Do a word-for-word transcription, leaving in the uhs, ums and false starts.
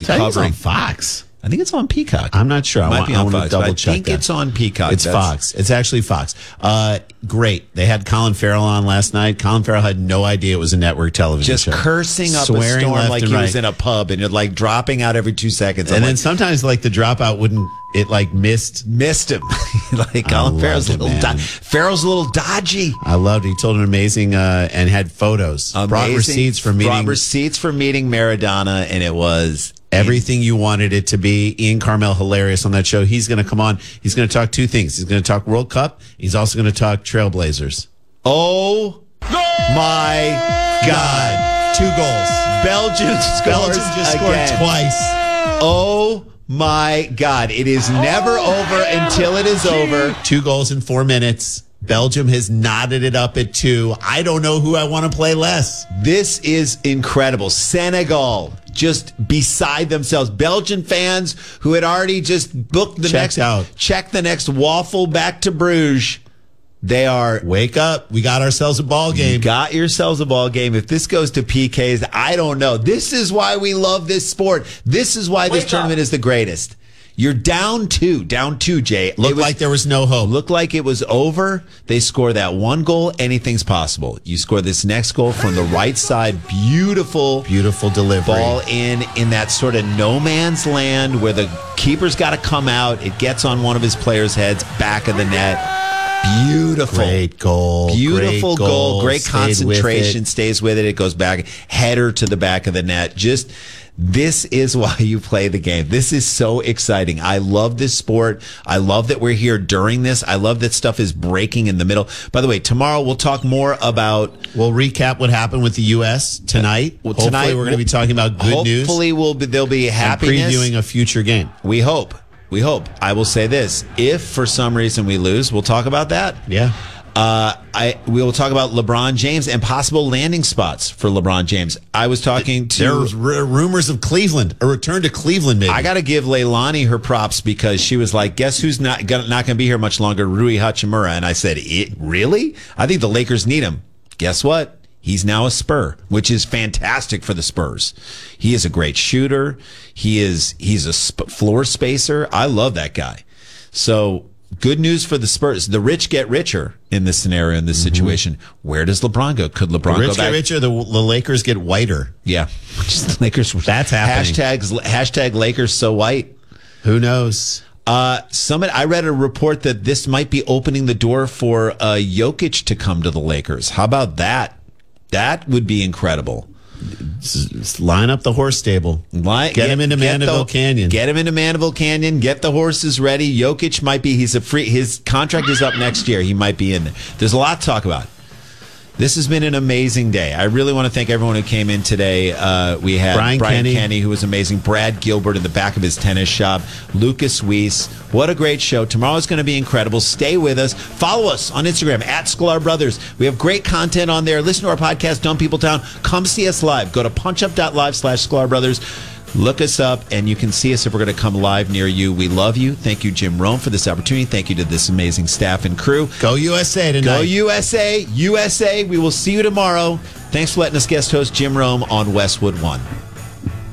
think it's covering on Fox. I think it's on Peacock. I'm not sure. I Might want, be I on want to Fox. double I check think that. it's on Peacock. It's That's- Fox. It's actually Fox. Uh, great. They had Colin Farrell on last night. Colin Farrell had no idea it was a network television Just show. cursing up Swearing a storm left like and he right. was in a pub and it like dropping out every two seconds. I'm And then like, sometimes, like, the dropout wouldn't, it like missed. missed him. like I Colin loved Farrell's a it, little man. do- Farrell's a little dodgy. I loved it. He told an amazing, uh, and had photos. Brought Amazing. receipts for meeting Brought receipts for meeting Maradona, and it was everything you wanted it to be. Ian Carmel, hilarious on that show. He's going to come on. He's going to talk two things. He's going to talk World Cup. He's also going to talk Trailblazers. Oh my God. Two goals. Belgium scores Belgium just scored again. twice. Oh my God. It is never over until it is over. Two goals in four minutes. Belgium has knotted it up at two. I don't know who I want to play less. This is incredible. Senegal just beside themselves. Belgian fans who had already just booked the Checked next out. check the next waffle back to Bruges. They are Wake up. We got ourselves a ball You game. got yourselves a ball game. If this goes to P Ks, I don't know. This is why we love this sport. This is why this Wake tournament up. is the greatest. You're down two, down two, Jay. Looked It was- like there was no hope. Looked like it was over. They score that one goal. Anything's possible. You score this next goal from the right side. Beautiful. Beautiful delivery. Ball in in that sort of no man's land where the keeper's got to come out. It gets on one of his players' heads, back of the net. Beautiful. Great goal. Beautiful Great goal. Great Stayed with concentration. it. Stays with it. It goes back. Header to the back of the net. Just, this is why you play the game. This is so exciting. I love this sport. I love that we're here during this. I love that stuff is breaking in the middle. By the way, tomorrow we'll talk more about. We'll recap what happened with the U S tonight. Well, Hopefully tonight we're going to be talking about good news. Hopefully we'll be, there'll be and happiness. previewing a future game. We hope. We hope. I will say this. If for some reason we lose, we'll talk about that. Yeah. Uh, I we will talk about LeBron James and possible landing spots for LeBron James. I was talking to. There's r- rumors of Cleveland, a return to Cleveland. Maybe I got to give Leilani her props because she was like, "Guess who's not gonna, not going to be here much longer?" Rui Hachimura, and I said, it, "Really? I think the Lakers need him." Guess what? He's now a Spur, which is fantastic for the Spurs. He is a great shooter. He is he's a sp- floor spacer. I love that guy. So. Good news for the Spurs. The rich get richer in this scenario, in this mm-hmm. situation. Where does LeBron go? Could LeBron the rich go back? get richer, the, the Lakers get whiter. Yeah. Just Lakers. That's happening. Hashtags, hashtag Lakers so white. Who knows? Uh, somebody, I read a report that this might be opening the door for uh, Jokic to come to the Lakers. How about that? That would be incredible. Just line up the horse stable. Like, get, get him into get Mandeville the, Canyon. Get him into Mandeville Canyon. Get the horses ready. Jokic might be. He's a free. His contract is up next year. He might be in there. There's a lot to talk about. This has been an amazing day. I really want to thank everyone who came in today. Uh, we had Brian, Brian Kenny. Kenny, who was amazing. Brad Gilbert in the back of his tennis shop. Lucas Weiss. What a great show. Tomorrow's going to be incredible. Stay with us. Follow us on Instagram, at Sklar Brothers. We have great content on there. Listen to our podcast, Dumb People Town. Come see us live. Go to punchup.live slash Sklar Brothers. Look us up, and you can see us if we're going to come live near you. We love you. Thank you, Jim Rome, for this opportunity. Thank you to this amazing staff and crew. Go U S A tonight. Go U S A. U S A. We will see you tomorrow. Thanks for letting us guest host Jim Rome on Westwood One.